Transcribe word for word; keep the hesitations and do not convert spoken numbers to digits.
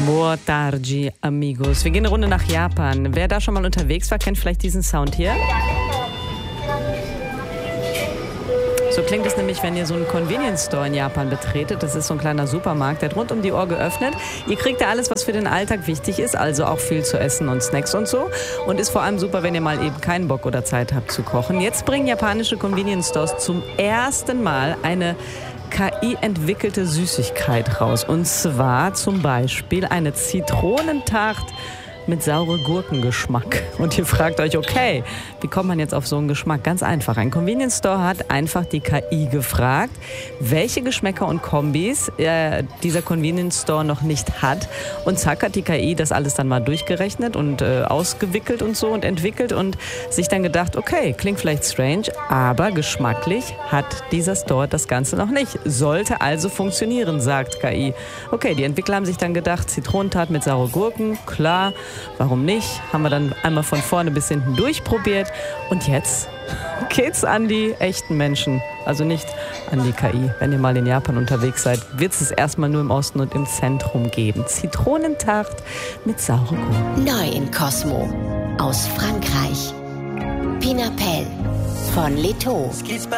Buon tardi, amigos. Wir gehen eine Runde nach Japan. Wer da schon mal unterwegs war, kennt vielleicht diesen Sound hier. So klingt es nämlich, wenn ihr so einen Convenience Store in Japan betretet. Das ist so ein kleiner Supermarkt, der hat rund um die Uhr geöffnet. Ihr kriegt da alles, was für den Alltag wichtig ist, also auch viel zu essen und Snacks und so. Und ist vor allem super, wenn ihr mal eben keinen Bock oder Zeit habt zu kochen. Jetzt bringen japanische Convenience Stores zum ersten Mal eine K I-entwickelte Süßigkeit raus. Und zwar zum Beispiel eine Zitronentart mit saure Gurkengeschmack. Und ihr fragt euch, okay, wie kommt man jetzt auf so einen Geschmack? Ganz einfach. Ein Convenience Store hat einfach die K I gefragt, welche Geschmäcker und Kombis äh, dieser Convenience Store noch nicht hat. Und zack hat die K I das alles dann mal durchgerechnet und äh, ausgewickelt und so und entwickelt und sich dann gedacht, okay, klingt vielleicht strange, aber geschmacklich hat dieser Store das Ganze noch nicht. Sollte also funktionieren, sagt K I. Okay, die Entwickler haben sich dann gedacht, Zitronentat mit saure Gurken, klar, warum nicht? Haben wir dann einmal von vorne bis hinten durchprobiert. Und jetzt geht's an die echten Menschen. Also nicht an die K I. Wenn ihr mal in Japan unterwegs seid, wird es erstmal nur im Osten und im Zentrum geben. Zitronentart mit saure Gurken. Neu in Cosmo. Aus Frankreich. Pinapel von Leto.